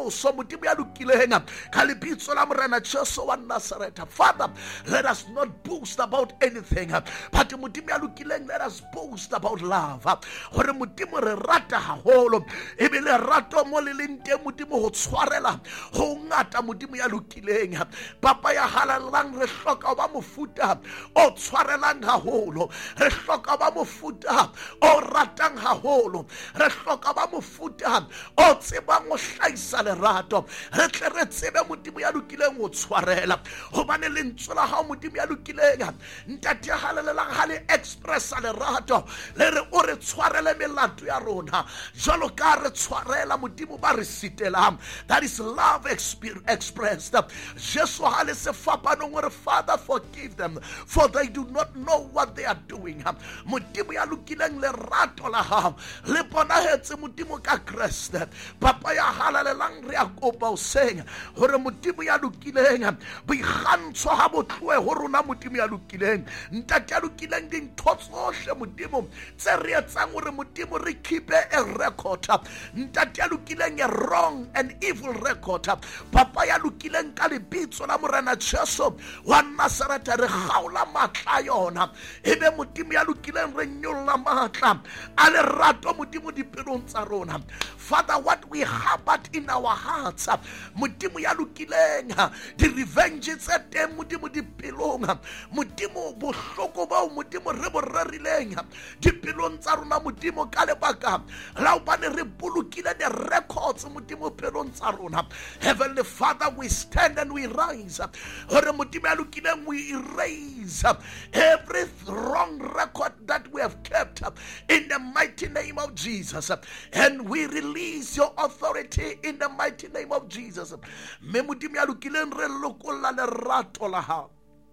bokamoso modimo ya lokileng ka lebitso la morena Jesu wa Nazareth. Father, let us not boast about anything, but modimo ya lokileng, let us boast about love. Hore modimo re rata haholo, ebile rato mo le leng teng modimo ho tshwarela ho ngata modimo ya lokileng. Papa ya halalang re hloka ba mofuta o tshwarelang haholo, re hloka ba mofuta o ratang haholo, re hloka ba mofuta o tsebang o hlaisa lerato, re tle re tsebe modimo ya lokileng ho tshwarela. Hobane lentswe la hao modimo ya lokileng ntate ya halalelang ha le expressa lerato, le re o re tshwarele melato ya rona jwalo ka re tshwarela modimo ba re sitelang. That is love expressed. Jesu ha le se fapanong re, Father, forgive them for they do not know what they are doing. Modimo ya lokileng lerato la hao le bonahetse modimo ka Kriste. Papa ya halalelang re a kopa o seng hore modimo ya lokileng boikgantsho ha botlwe ho rona modimo ya lokileng, ntate ya lokileng dintho tsohle modimo tse re etsang hore modimo re keep a record, ntate ya lokileng a wrong and evil record. Papa ya lokileng ka lebitso la morena Jesu wa Nazareth re gaola matla yona, ebe modimo ya lokileng re nyolla matla a lerato modimo dipelong tsa rona. Father, what we harbored in our hearts modimo ya lokileng, di revenge tse teng modimo dipelong, modimo bohloko bao modimo re bo rerileng dipelong tsa rona modimo ka lebaka la hobane re bolokile the records modimo pelong tsa rona. Heavenly Father, we stand and we rise hore modimo ya lokileng we erase every wrong record that we have kept in the mighty name of Jesus, and we release your authority in the mighty name of Jesus. Me modimo ya lokileng re lokolla lerato la hao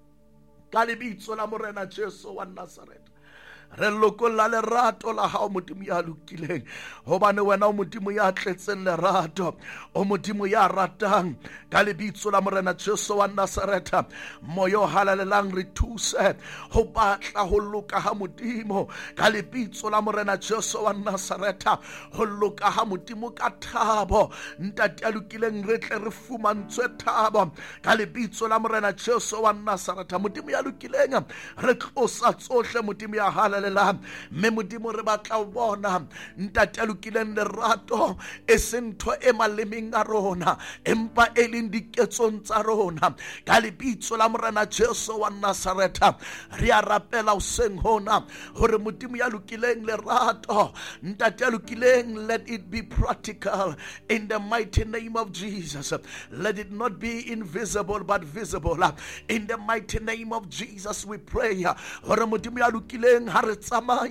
ka lebitso la morena Jesu wa Nazareth. Re lokolla lerato la hao modimo ya lokileng, hobane wena o modimo ya tletseng lerato, o modimo ya ratang. Ka lebitso la morena Jesu wa Nazareth, moyo halalelang re thuse ho batla ho loka ha modimo. Ka lebitso la morena Jesu wa Nazareth, ho loka ha modimo ka thabo, ntate ya lokileng re tle re fumantshwe thabo. Ka lebitso la morena Jesu wa Nazareth, modimo ya lokileng re tlosa tsohle modimo ya halalelang. Me modimo re batla o bona ntate ya lokileng lerato e seng ntho e malemeng a rona, empa e leng diketsong tsa rona. Ka lebitso la morena Jesu wa Nazareth re a rapela o seng hona hore modimo ya lokileng lerato ntate ya lokileng, let it be practical in the mighty name of Jesus. Let it not be invisible but visible in the mighty name of Jesus. We pray hore modimo ya lokileng ha re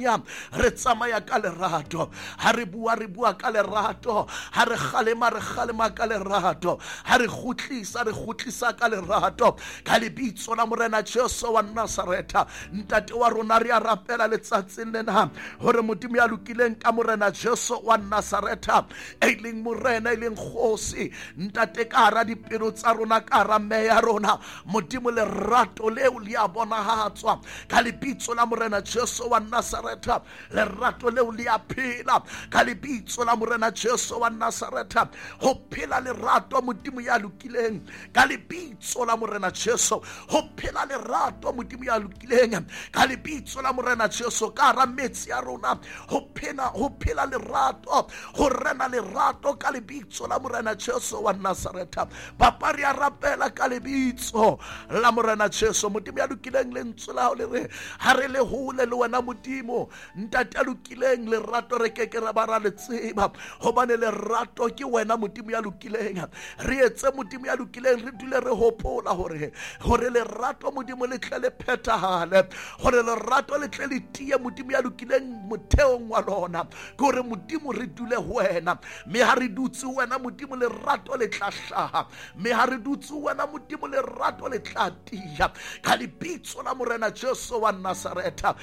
tsamaya ka lerato, ha re bua ka lerato, ha re kgalema ka lerato, ha re kgutlisa ka lerato. Ka lebitso la morena Jesu wa Nazareth, ntate wa rona re a rapela letsatsing lena hore modimo ya lokileng ka morena Jesu wa Nazareth e leng morena, e leng kgosi, ntate ka hara dipelo tsa rona, ka hara meya rona modimo lerato leo le a bonahatswa. Ka lebitso la morena Jesu wa Nazareth lerato leo le a phela. Ka lebitso la morena Jesu wa Nazareth ho phela lerato modimo ya lokileng. Ka lebitso la morena Jesu ho phela lerato modimo ya lokileng. Ka lebitso la morena Jesu ka hara metsi ya rona ho phela lerato, ho rena lerato ka lebitso la morena Jesu wa Nazareth. Papa re a rapela ka lebitso la morena Jesu modimo ya lokileng, lentswe la hao le re ha re le hole le wena modimo ntate ya lokileng lerato re ke ra bara le tseba, hobane lerato ke wena modimo ya lokileng. Re etse modimo ya lokileng re dule re hopola hore lerato modimo le tle le phethahale, hore lerato le tle le tie modimo ya lokileng motheong wa lona, gore modimo re dule ho wena. Me ha re dutse wena modimo lerato le tla hlaha, me ha re dutse wena modimo lerato le tla tia. Ka lebitso la morena Jesu wa Nazareth,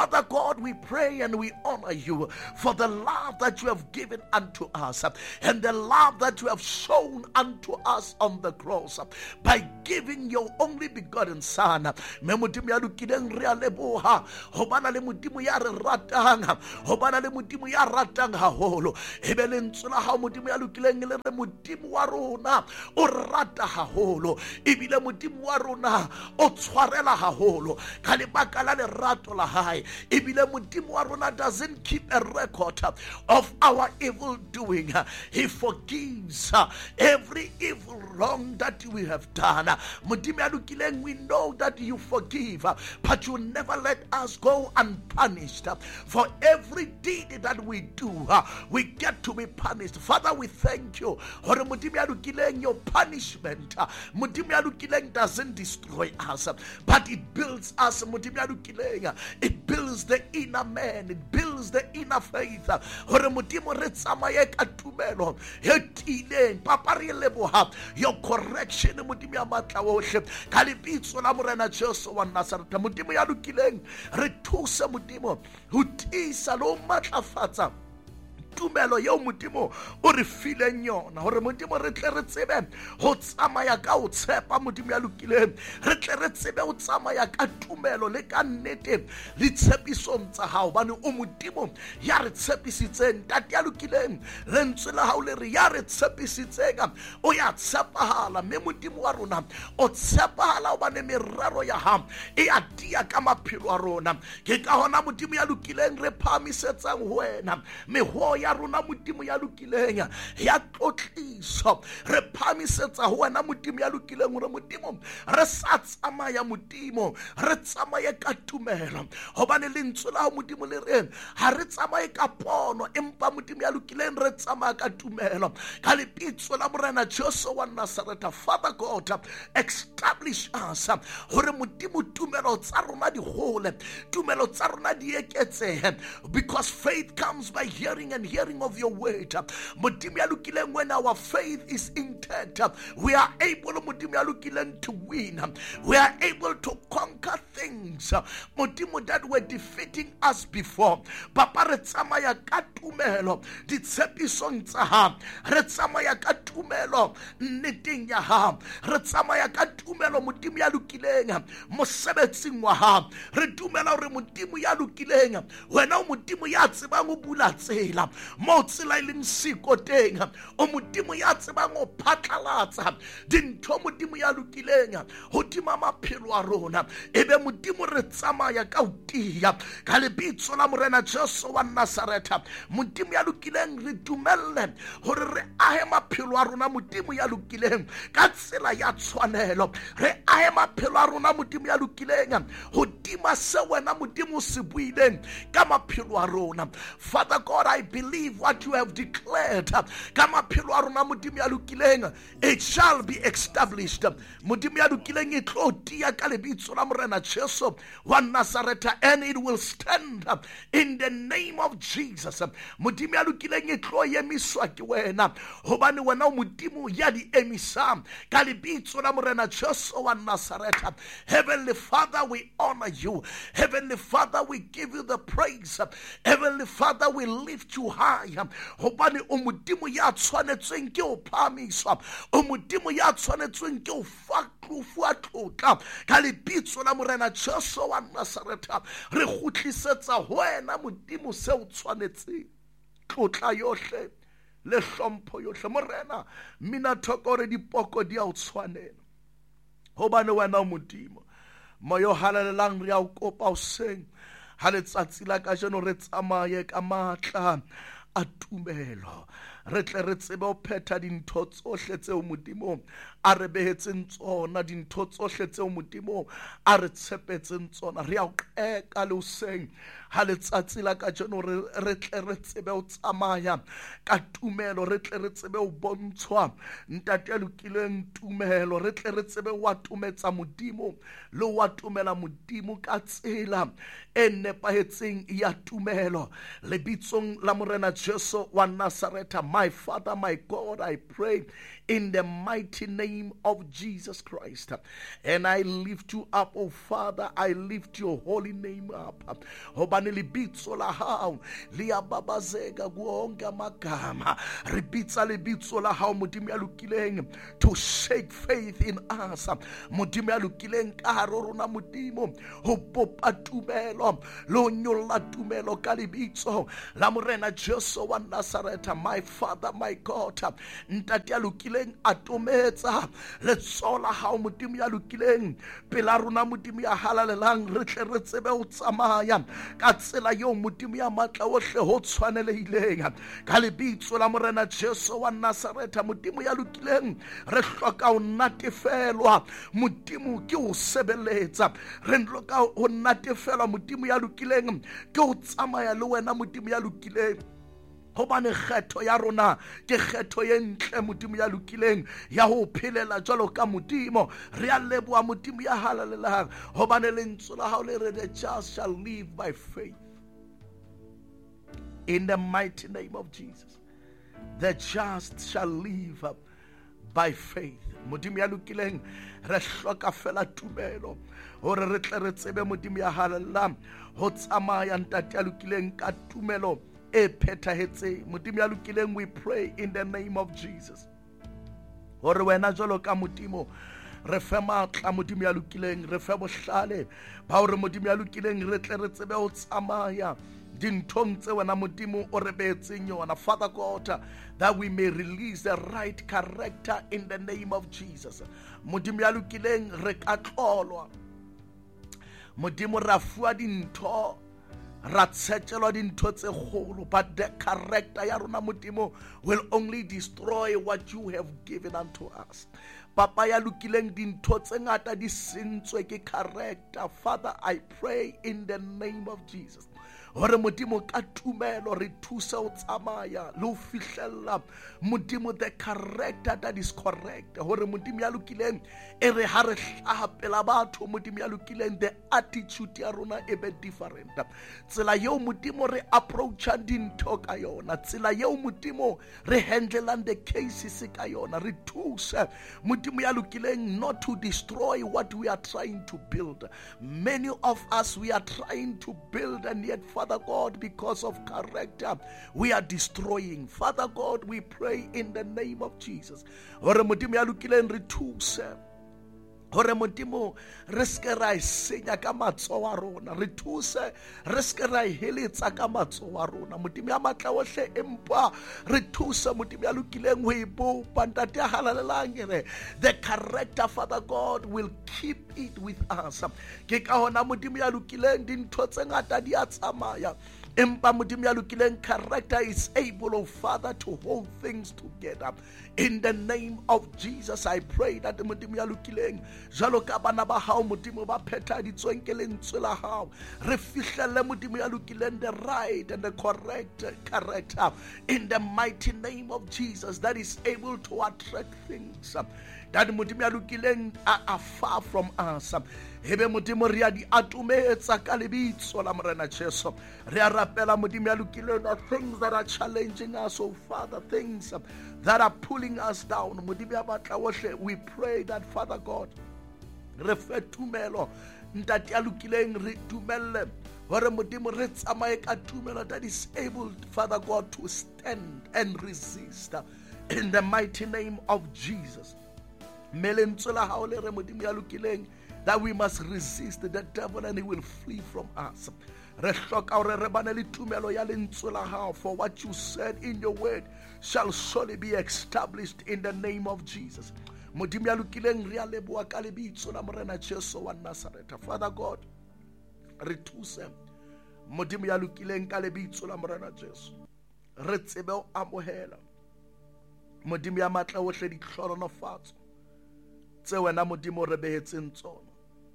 Father God, we pray and we honor you for the love that you have given unto us and the love that you have shown unto us on the cross by giving your only begotten Son. Me modimo ya lokileng re a leboha hobana le modimo ya re ratang, hobana le modimo ya ratang haholo. E be lentswe la hao modimo ya lokileng le re modimo wa rona o rata haholo, ebile modimo wa rona o tshwarela haholo ka lebaka la lerato la hae. Ebile modimo wa rona doesn't keep a record of our evil doing. He forgives every evil wrong that we have done. Modimo ya lokileng, we know that you forgive, but you never let us go unpunished. For every deed that we do, we get to be punished. Father, we thank you. Modimo ya lokileng, your punishment, modimo ya lokileng, doesn't destroy us, but it builds us. Modimo ya lokileng, it builds the inner man, it builds the inner faith. Modimo re tsamaye ka tumelo e tileng. Papa re leboha your correction modimo ya matla ohle ka lebitso la morena Jesu wa Nazareta. Modimo ya lokileng, re thuse modimo ho tisa lo matlafatsa tumelo yeo modimo o re fileng yona, hore modimo re tle re tsebe ho tsamaya ka o tshepa. Modimo ya lokileng, re tle re tsebe ho tsamaya ka tumelo le ka nnete le tshepisong tsa hao, bane o modimo ya re tshepisitseng. Tate ya lokileng, lentswe la hao le re ya re tshepisitseng o ya tshepahala. Me modimo wa rona o tshepahala hobane merero ya hao e a tia ka maphelo a rona. Ke ka hona modimo ya lokileng re phamisetsang ho wena meho ya rona modimo ya lokileng ya tlotliso. Re phamisetsa ho wena modimo ya lokileng hore modimo re sa tsamaya modimo re tsamaye ka tumelo, hobane lentswe la modimo le re ha re tsamaye ka pono empa modimo ya lokileng re tsamaya ka tumelo ka lebitso la morena Jesu wa Nazareta. Father God, establish us hore modimo tumelo tsa rona di hole, tumelo tsa rona di eketsehe, because faith comes by hearing and hearing of your word. Modimo ya lokileng, when our faith is intact, we are able modimo ya lokileng to win. We are able to conquer things modimo that were defeating us before. Papa re tsamaya ka tumelo ditshepisong tsa hao, re tsamaya ka tumelo nneteng ya hao, re tsamaya ka tumelo modimo ya lokileng mosebetsing wa hao. Re dumela hore modimo ya lokileng wena o modimo ya tsebang ho bula tsela mo tsela ileng siko teng, o modimo ya tsebang ho phatlalatsa dintho modimo ya lokileng hodima maphelo a rona. Ebe modimo re tsamaya ka utia ka lebitso la morena Jesu wa Nazareta. Modimo ya lokileng, re dumelle hore re ahe maphelo a rona modimo ya lokileng ka tsela ya tshwanelo. Re ahe maphelo a rona modimo ya lokileng hodima se wena modimo se buileng ka maphelo a rona. Father God, I believe what you have declared ka maphelo a rona modimo ya lokileng, it shall be established. Modimo ya lokileng e tlo tia ka lebitso la morena Jesu wa Nazareta, and it will stand in the name of Jesus. Modimo ya lokileng e tlo emiswa ke wena, hobane wena modimo ya di emisa ka lebitso la morena Jesu wa Nazareta. Heavenly Father, we honor you. Heavenly Father, we give you the praise. Heavenly Father, we lift you high, hobane o modimo ya tshwanetseng ke o phamiswa, o modimo ya tshwanetseng ke o faklufu a tlotla ka lebitso la morena Jesu wa Nazareta. Re gutlisetsa ho wena modimo se o tshwanetseng tlotla yohle le hlompho yohle. Morena mina thokore dipoko di a o tshwanela, hobane wena modimo moyo halalelang re a o kopa o seng ha letsatsi la kajeno re tsamaye ka matla a tumelo, re tle re tsebe ho phetha dintho tsohle tseo modimo a re behetseng tsona, dintho tsohle tseo modimo a re tshepetseng tsona. Re a o qeka le hoseng ha letsatsi la kajeno re tle re tsebe ho tsamaya ka tumelo, re tle re tsebe ho bontshwa ntate ya lokileng tumelo, re tle re tsebe ho atumetsa modimo le ho atumela modimo ka tsela e nepahetseng ya tumelo lebitsong la morena Jesu wa Nazareta. My Father, my God, I pray in the mighty name of Jesus Christ, and I lift you up, oh Father. I lift your holy name up, hobane hobane lebitso la hao liababazeka kuonke amagama. Re bitsa lebitso la hao Modimo ya lokileng to shake faith in us. Modimo ya lokileng ka hare ho rona Modimo ho popa tumelo le ho nyolla tumelo ka lebitso la Morena Jesu wa Nazareth. My Father, my God, ntate ya lokileng atometsa letsoho la hao Modimo ya lokileng pela rona Modimo ya halalelang re tle re tsebe ho tsamaya ka tsela eo Modimo ya matla ohle ho tshwanelehileng ka lebitso la Morena Jesu wa Nazareth. Modimo ya lokileng re hloka ho natefelwa Modimo ke ho sebeletsa, re hloka ho natefelwa Modimo ya lokileng ke ho tsamaya le wena Modimo ya lokileng. Hobane kgetho ya rona ke kgetho ye ntle Modimo ya lokileng ya ho phelela jwalo ka Modimo. Re a leboha Modimo ya halalelang hobane lentswe la hao le re the just shall live by faith. In the mighty name of Jesus, the just shall live by faith. Modimo ya lokileng re hloka fela tumelo hore re tle re tsebe Modimo ya halalelang ho tsamaya ntate ya lokileng ka tumelo e phethahetse. Modimo ya lokileng, we pray in the name of Jesus hore wena jwalo ka Modimo re fe matla Modimo ya lokileng, re fe bohlale ba hore Modimo ya lokileng re tle re tsebe ho tsamaya dinthong tse wena Modimo o re beetseng yona. Father God, that we may release the right character in the name of Jesus. Modimo ya lokileng re ka tlolwa Modimo ra fuwa dintho ra tshetjelwa dintho tse kgolo, but the character ya rona Modimo will only destroy what you have given unto us. Papa ya lokileng dintho tse ngata di sentswe ke character. Father, I pray in the name of Jesus hore Modimo ka tumelo re thuse ho tsamaya le ho fihlella Modimo the character that is correct. Hore Modimo ya lokileng e re ha re hlapela batho Modimo ya lokileng the attitude ya rona e be different. Tsela yeo Modimo re approacha dintho ka yona, tsela yeo Modimo re handlelang the cases ka yona, re thuse Modimo ya lokileng not to destroy what we are trying to build. Many of us, we are trying to build, and yet Father God, because of character, we are destroying. Father God, we pray in the name of Jesus hore Modimo ya lokileng re thuse hore Modimo re ske ra senya ka matsoho a rona, re thuse re ske ra heletsa ka matsoho a rona Modimo ya matla ohle, empa re thuse Modimo ya lokileng ho ipopa ntate ya halalelang re the character Father God will keep it with us. Ke ka hona Modimo ya lokileng dintho tse ngata di a tsamaya, empa Modimo ya lokileng character is able, oh Father, to hold things together. In the name of Jesus, I pray that Modimo ya lokileng jalo ka bana ba hao Modimo ba phethaditsweng ke lentswe la hao, re fihlelle Modimo ya lokileng the right and the correct character in the mighty name of Jesus that is able to attract things that Modimo ya lokileng are far from us. Hebe Modimo re a di atumetsa ka lebitso la Morena Jesu. Re a rapela Modimo ya lokileng the things that are challenging us, oh Father, things that are pulling us down. Modimo ya matla ohle, we pray that Father God re fe tumelo ntate ya lokileng, re tumelle hore Modimo re tsamaye ka tumelo that is able, Father God, to stand and resist in the mighty name of Jesus. Melentswe la hao le re Modimo ya lokileng that we must resist the devil and he will flee from us. Re hloka hore re bane le tumelo ya lentswe la hao, for what you said in your word shall surely be established in the name of Jesus. Modimo ya lokileng re a leboha ka lebitso la Morena Jesu wa Nazareth. Father God, re thuse Modimo ya lokileng ka lebitso la Morena Jesu, re tsebe ho amohela Modimo ya matla ohle ditlholonofatso tse wena Modimo re behetseng tsona,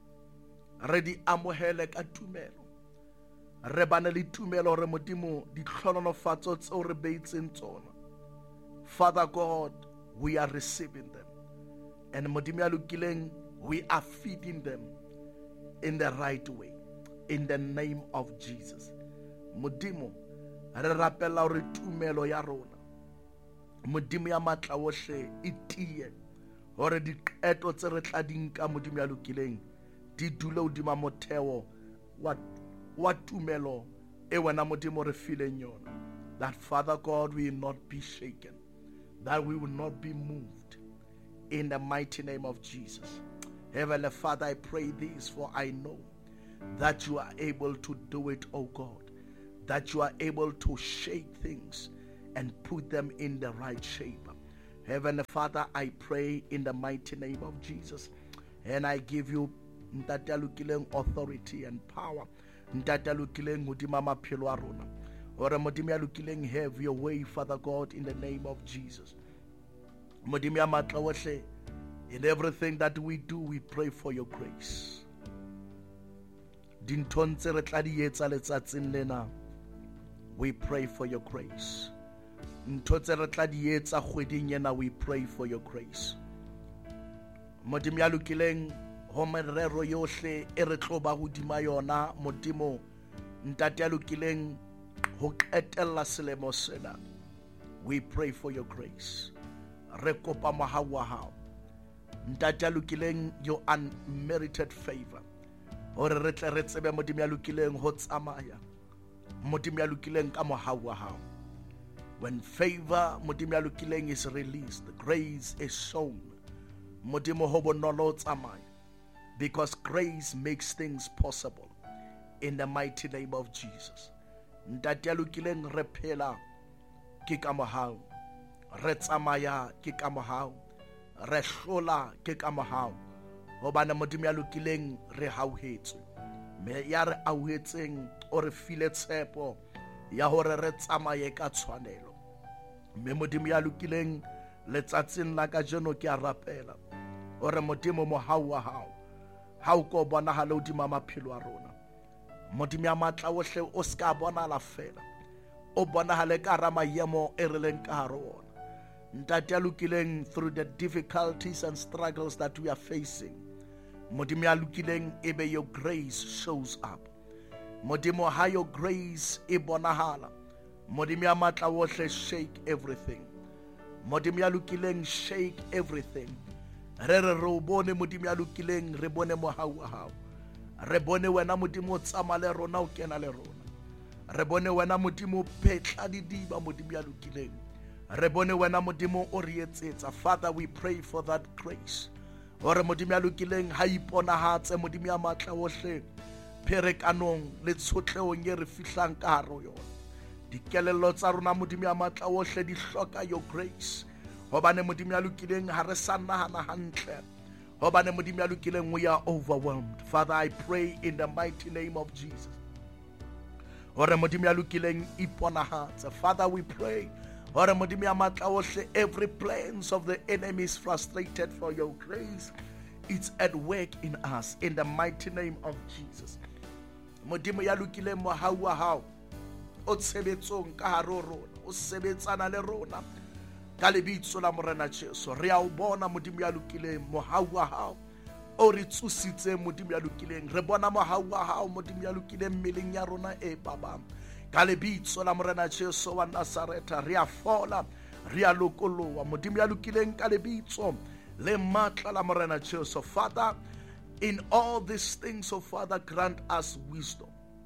re di amohele ka tumelo, re bane le tumelo hore Modimo ditlholonofatso tseo re behetseng tsona, Father God, we are receiving them, and Modimo ya lokileng we are feeding them in the right way, in the name of Jesus. Modimo re rapela hore tumelo ya rona Modimo ya matla ohle e tie hore diqeto tse re tla dinka Modimo ya lokileng di dule hodima motheo wa tumelo e wena modimo re fileng yona, that Father God will not be shaken, that we will not be moved, in the mighty name of Jesus. Heavenly Father, I pray this, for I know that you are able to do it, oh God, that you are able to shake things and put them in the right shape. Heavenly Father, I pray in the mighty name of Jesus, and I give you authority and power. Ore modimo ya lokileng, have your way, Father God, in the name of Jesus. Modimo ya matla ohle, in everything that we do, we pray for your grace. Dinthong tse re tla di etsa letsatsing lena, we pray for your grace. Ntho tse re tla di etsa kgweding ena, we pray for your grace. Modimo ya lokileng, ho merero yohle e re tlo ba hodima yona, modimo ntate ya lokileng, ho qetella selemo sena, we pray for your grace. Re kopa mohau wa hao, ntate ya lokileng, your unmerited favor, hore re tle re tsebe modimo ya lokileng ho tsamaya, modimo ya lokileng ka mohau wa hao. When favor modimo ya lokileng is released, grace is shown, modimo ho bonolo tsamaya, because grace makes things possible, in the mighty name of Jesus. Ntate ya lokileng, re phela ke ka mohau, re tsamaya ke ka mohau, re hlola ke ka mohau, hobane modimo ya lokileng re hauhetswe, me ya re auhetseng o re file tshepo ya hore re tsamaye ka tshwanelo. Me modimo ya lokileng, letsatsing la ka jeno ke a rapela hore modimo mohau wa hao ha o ko bonahala hodima maphelo a rona. Modimo ya matla ohle, o ska bonahala fela, o bonahale ka hara maemo e re leng ka hare ho ona. Ntate ya lokileng, through the difficulties and struggles that we are facing, modimo ya lokileng, ebe your grace shows up. Modimo, ha your grace e bonahala, modimo ya matla ohle, shake everything. Modimo ya lokileng, shake everything. Re bone modimo ya lokileng, re bone mohau wa hao, re bone wena modimo tsama le rona, o kena le rona, re bone wena modimo phetla didiba, modimo ya lokileng, re bone wena modimo o re etsetsa. Father, we pray for that grace, hore modimo ya lokileng ha iponahatse modimo ya matla ohle pherekanong le tshotleong e re fihlang ka hare ho yona. Dikelello tsa rona modimo ya matla ohle di hloka your grace, hobane modimo ya lokileng ha re sa nahana hantle, hobane modimo ya lokileng we are overwhelmed. Father, I pray in the mighty name of Jesus, hore modimo ya lokileng iponahatse. Father, we pray hore modimo ya matla ohle, every plans of the enemy is frustrated, for your grace it's at work in us, in the mighty name of Jesus. Modimo ya lokileng, mohau wa hao o tshebetsong ka hare ho rona, o sebetsana le rona ka lebitso la Morena Jesu. Re a o bona modimo ya lokileng, mohau wa hao o re tsositse modimo ya lokileng. Re bona mohau wa hao modimo ya lokileng mmeleng ya rona e babang, ka lebitso la Morena Jesu wa Nazareta. Re a fola, re a lokolowa modimo ya lokileng ka lebitso le matla la Morena Jesu. Father, in all these things, oh Father, grant us wisdom,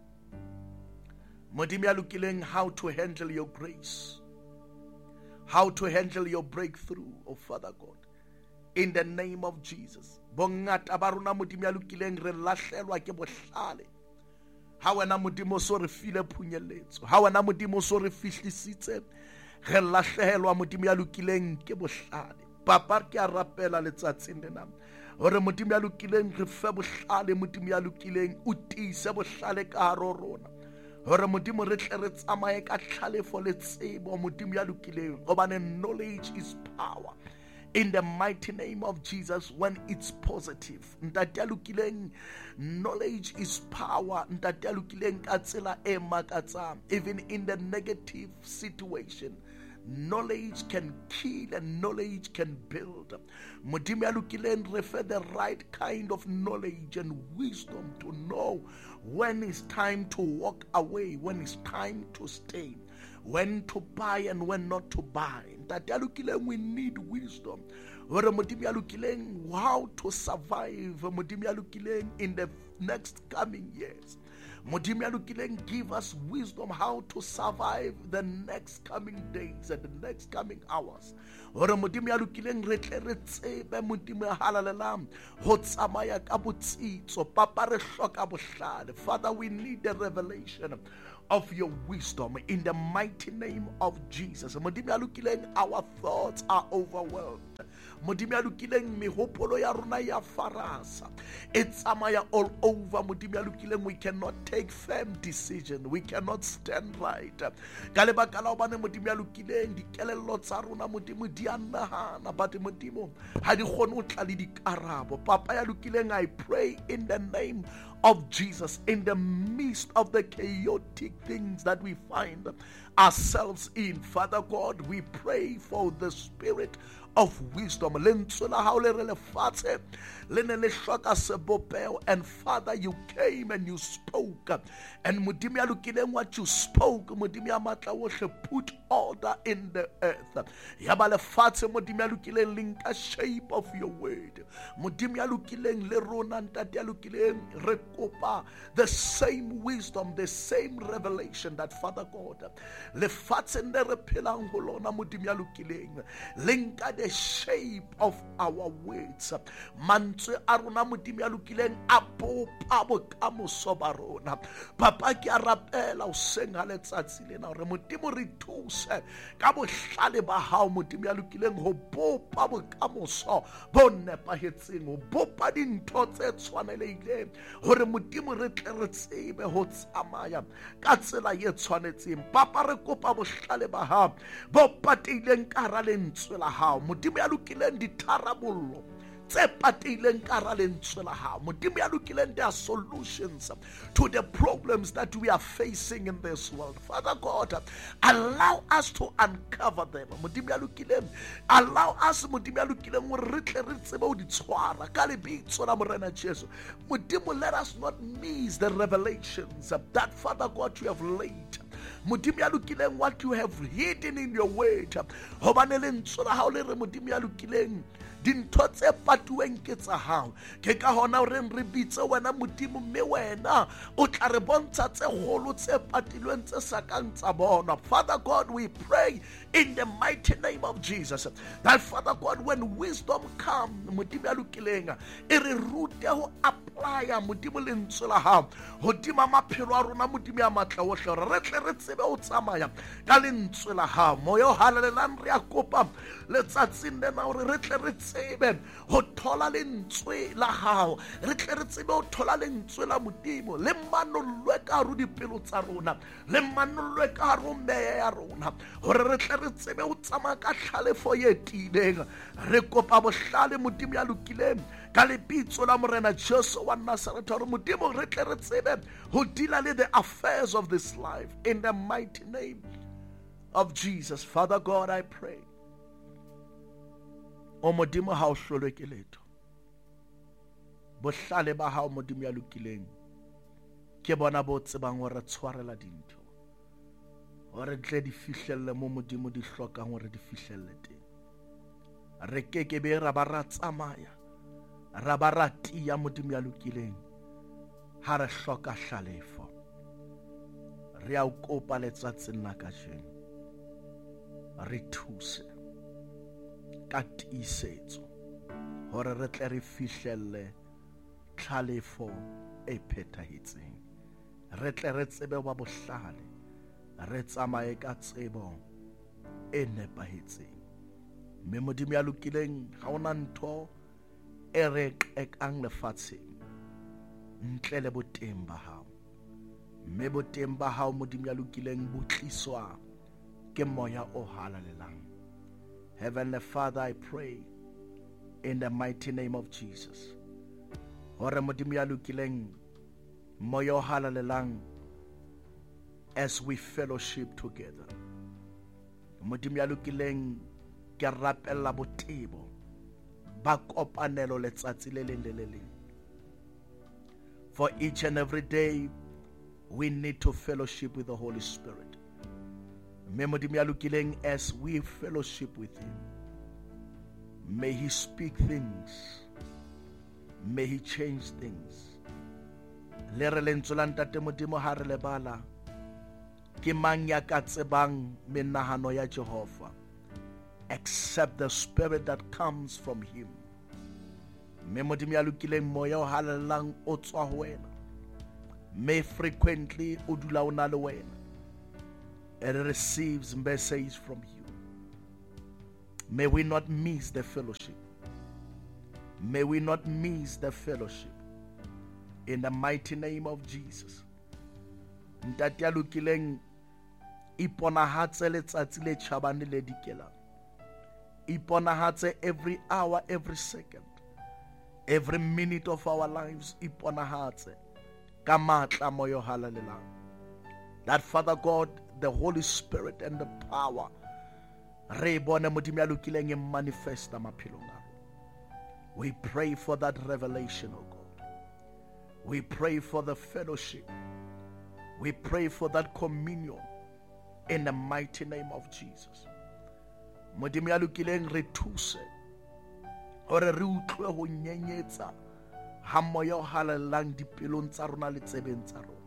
modimo ya lokileng, how to handle your grace, how to handle your breakthrough, oh Father God, in the name of Jesus. Bongata ba rona modimo ya lokileng re lahlelwa ke bohlale, ha wena modimo so re file phunyeletso, ha wena modimo so re fihlisitse, re lahlehelwa modimo ya lokileng ke bohlale. Papa, ke a rapela letsatsing lena hore modimo ya lokileng re fe bohlale, modimo ya lokileng o tiise bohlale ka hare ho rona, hore modimo re tle re tsamaye ka tlhalefo le tsebo modimo ya lokileng, hobane knowledge is power, in the mighty name of Jesus, when it's positive. Ntate ya lokileng, knowledge is power, ntate ya lokileng, ka tsela e makatsang, even in the negative situation. Knowledge can kill and knowledge can build. Modimo ya lokileng, re fe the right kind of knowledge and wisdom to know when it's time to walk away, when it's time to stay, when to buy and when not to buy. Ntate ya lokileng, we need wisdom. Hore modimo ya lokileng, how to survive modimo ya lokileng in the next coming years. Modimo ya lokileng, give us wisdom how to survive the next coming days and the next coming hours. Hore modimo ya lokileng re tle re tsebe modimo ya halalelang ho tsamaya ka botsitso. Papa re hloka bohlale. Father, we need a revelation of your wisdom in the mighty name of Jesus. Modimo ya lokileng, our thoughts are overwhelmed. Modimo ya lokileng, mehopolo ya rona ya farasa. It's amaya all over. Modimo ya lokileng, we cannot take firm decision. We cannot stand right. Ka lebaka la hobane modimo ya lokileng, dikelello tsa rona modimo di a nahana, but modimo ha di kgone ho tla le dikarabo. Papa ya lokileng, I pray in the name of Jesus, in the midst of the chaotic things that we find ourselves in, Father God, we pray for the spirit of wisdom. And Father, you came and you spoke, and what you spoke, put order in the earth. A shape of your word. The same wisdom, the same revelation that Father God the shape of our words. Mantswe a rona modimo ya lokileng a bopa bokamoso ba rona. Papa ke a rapela o seng ha letsatsi lena hore modimo re thuse ka bohlale ba hao modimo ya lokileng ho bopa bokamoso bo nepahetseng, ho bopa dintho tse tshwanelehileng hore modimo re tle re tsebe ho tsamaya ka tsela e tshwanetseng. Papa re kopa bohlale ba hao bo patileng ka hara lentswe la hao. Modimo ya lokileng ditharabollo tse patileng ka hara lentswe la hao. Modimo ya lokileng there are solutions to the problems that we are facing in this world. Father God, allow us to uncover them. Modimo ya lokileng, allow us modimo ya lokileng hore re tle re tsebe ho di tshwara ka lebitso la Morena Jesu. Modimo, let us not miss the revelations that Father God you have laid. Modimo ya lokileng, what you have hidden in your word. Hobane lentswe la hao le re modimo ya lokileng dintho tse patuweng ke tsa hao. Ke ka hona hore re bitse wena modimo, mme wena o tla re bontsha tse kgolo tse patilweng tse sa kang tsa bona. Father God, we pray in the mighty name of Jesus that Father God, when wisdom comes, modimo ya lokileng e re rute ho apply modimo lentswe la hao hodima maphelo a rona modimo ya matla ohle hore re tle re tsebe ho tsamaya ka lentswe la hao. Moyo halalelang re a kopa letsatsing lena hore re tle re tsebe ho thola lentswe la hao, re tle re tsebe ho thola lentswe la modimo le manolwe ka hare ho dipelo tsa rona, le manolwe ka hare ho meya ya rona hore re tle re tsebe ho tsamaya ka hlalefo e tiileng. Re kopa bohlale modimo ya lokileng ka lebitso la Morena Jesu wa Nazareth hore modimo re tle re tsebe ho deal with the affairs of this life in the mighty name of Jesus. Father God, I pray, o modimo ha o hlolwe ke letho, bohlale ba hao modimo ya lokileng ke bona bo tsebang hore tshwarela dintho hore tle di fihlelle mo modimo di hlokang hore di fihlelle teng. Re keke be ra ba ra tsamaya ra ba ra tia modimo ya lokileng ha re hloka hlalefo. Re a o kopa letsatsing la kajeno, re thuse ka tiisetso hore re tle re fihlelle hlalefo e phethahetseng. Re tle re tsebe ba bohlale, re tsamaye ka tsebo e nepahetseng. Mme modimo ya lokileng ha ona ntho e re qekang lefatsheng ntle le boteng ba hao. Mme boteng ba hao modimo ya lokileng bo tliswa ke moya o halalelang. Heavenly Father, I pray in the mighty name of Jesus hore modimo ya lokileng moya o halalelang as we fellowship together. Modimo ya lokileng ke rapella botebo ba kopanelo letsatsi le leng le le leng. For each and every day we need to fellowship with the Holy Spirit. Modimo ya lokileng, as we fellowship with Him, may He speak things, may He change things. le re lentswe la ntate modimo ha re lebala ke mang ya ka tsebang menahano ya Jehova except the spirit that comes from him. Me modimo ya lokileng moya o halelang o tswa ho wena, me frequently o dula o na le wena, and it receives messages from you. May we not miss the fellowship. May we not miss the fellowship. In the mighty name of Jesus. Ntate ya lokileng iponahatse letsatsi le tjhabane le dikelang. Iponahatse every hour, every second, every minute of our lives. Iponahatse ka matla moyo halalelang. That Father God, the Holy Spirit and the power re bone modimo ya lokileng e manifesta maphelong a rona. We pray for that revelation, O God. We pray for the fellowship. We pray for that communion in the mighty name of Jesus. Modimo ya lokileng re thuse hore re utlwe ho nyenyetsa ha moya o halelang dipelong tsa rona le tsebeng tsa rona.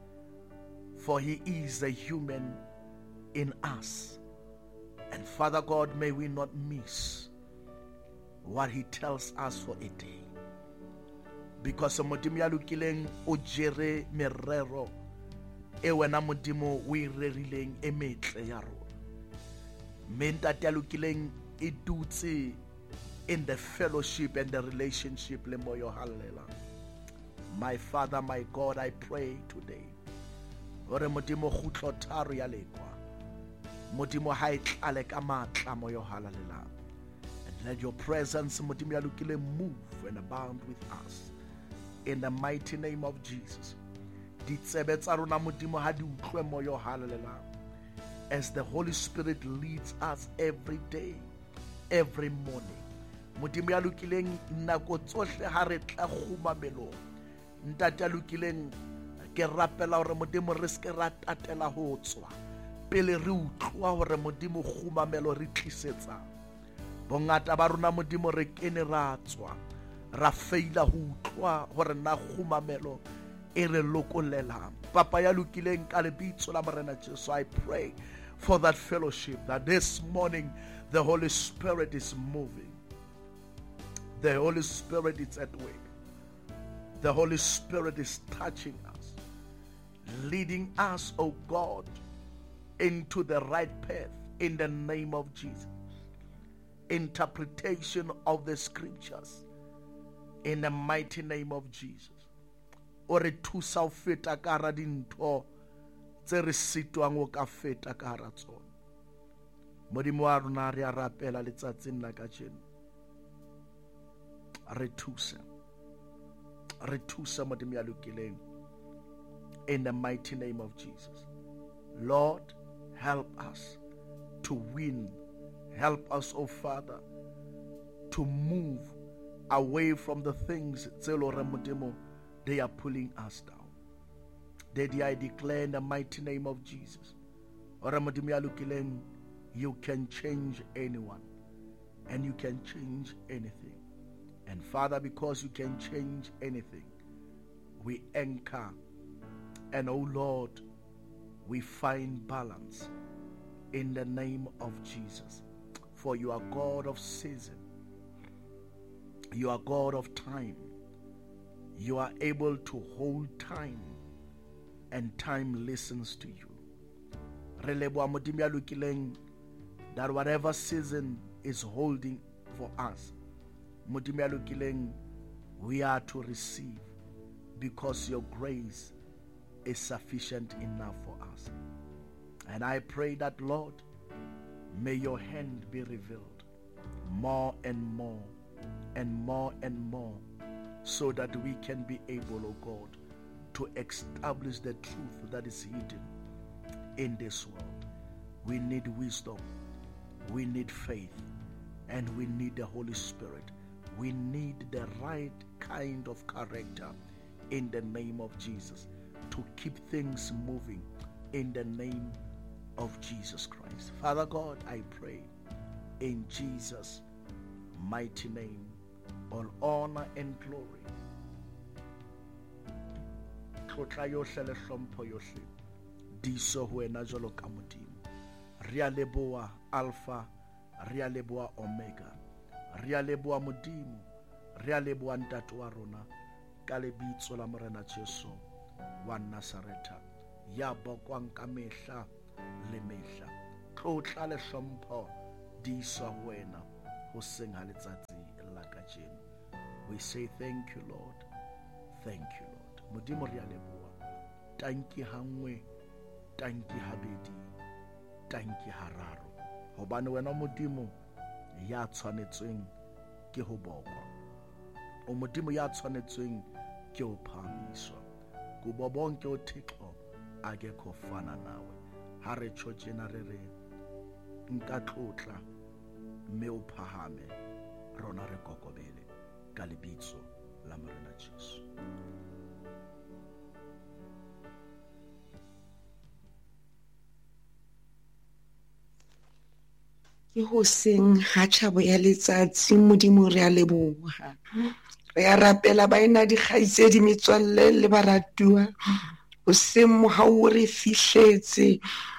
For he is a human in us. And Father God, may we not miss what he tells us for a day. Because modimo ya lokileng o jere merero e wena modimo o e rerileng e metle ya rona. Me ntate ya lokileng e dutse in the fellowship and the relationship le moyo halelang. My Father, my God, I pray today hore modimo khutlo tharo ya lekwa, modimo ha e tlale ka matla moyo halelang. And let your presence modimo ya lokileng move and abound with us. In the mighty name of Jesus. Ditsebe tsa rona modimo ha di utlwe moyo halelang. As the Holy Spirit leads us every day, every morning. Modimo ya lokileng nako tsohle ha re tla khumamelong. Ntate ya lokileng ke rapela hore modimo re se ra tatela ho tswa pele re utlwa hore modimo khumamelo re tlisetsa. Bongata ba rona modimo re kene ra tswa ra feila ho utlwa hore na khumamelo e re lokolela. Papa ya lokileng ka lebitso la morena Jesu, I pray for that fellowship, that this morning the Holy Spirit is moving. The Holy Spirit is at work. The Holy Spirit is touching us, leading us, oh God, into the right path in the name of Jesus. Interpretation of the scriptures in the mighty name of Jesus. Ore thusa ho feta ka hara dintho tse re sitwang ho ka feta ka hara tsona. Modimo wa rona re a rapela letsatsing la kajeno. Re thusa modimo ya lokileng in the mighty name of Jesus. Lord, help us to win. Help us, oh Father, to move away from the things they are pulling us down. Daddy, I declare in the mighty name of Jesus, you can change anyone and you can change anything. And Father, because you can change anything, we anchor and, oh Lord, we find balance in the name of Jesus. For you are God of season. You are God of time. You are able to hold time, and time listens to you. That whatever season is holding for us, we are to receive, because your grace is sufficient enough for us. And I pray that, Lord, may your hand be revealed more and more and more and more, so that we can be able, oh God, to establish the truth that is hidden in this world. We need wisdom, we need faith, and we need the Holy Spirit. We need the right kind of character in the name of Jesus to keep things moving in the name of Jesus Christ. Father God, I pray in Jesus' mighty name, all honor and glory tlotla yohle le hlompho yohle di so ho wena jwalo ka Modimo. Re a leboha Alpha, re a leboha Omega, re a leboha Modimo, re a leboha ntate wa rona ka lebitso la Morena Jesu wa Nazareta ya bokwang ka mehla le mehla. Tlotla le hlompho di so ho wena ho seng ha letsatsi la kajeno. We say thank you, Lord. Thank you, Lord. Modimo re a leboha. Tanki hangwe, tanki habedi, tanki hararo. Hobane wena Modimo ya tshwanetsweng ke ho bokwa. O Modimo ya tshwanetsweng ke ho phahamiswa. Kubo bonke uThixo akekho fana nawe. Ha re tjho tjena re re nka tlotla mme o phahame, rona re kokobele ka lebitso la Morena Jesu. Ke hoseng ha tjhabo ya letsatsi, Modimo re a leboha. Re a rapela baena dikgaitsedi, metswalle le baratuwa. Hoseng mohau re fihletse